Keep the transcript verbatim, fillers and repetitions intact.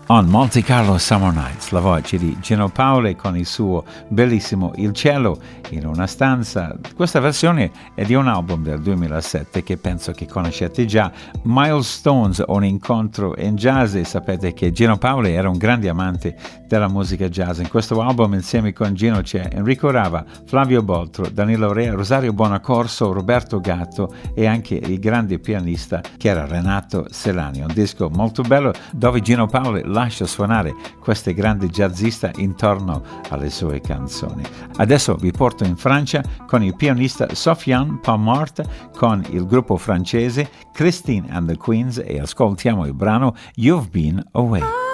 On Monte Carlo Summer Nights, la voce di Gino Paoli con il suo bellissimo Il cielo in una stanza. Questa versione è di un album del duemilasette che penso che conoscete già, Milestones, un incontro in jazz, e sapete che Gino Paoli era un grande amante della musica jazz. In questo album insieme con Gino c'è Enrico Rava, Flavio Boltro, Danilo Rea, Rosario Buonacorso, Roberto Gatto e anche il grande pianista che era Renato Selani. Un disco molto bello dove Gino Paoli lascia suonare queste grandi jazzista intorno alle sue canzoni. Adesso vi porto in Francia con il pianista Sofiane Palmart, con il gruppo francese Christine and the Queens, e ascoltiamo il brano You've Been Away.